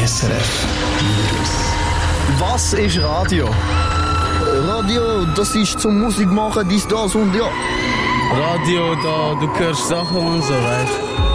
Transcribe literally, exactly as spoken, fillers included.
S R F Virus. Was ist Radio? Radio, das ist zum Musik machen, dies, das und ja. Radio, da du hörst Sachen und so, weißt du.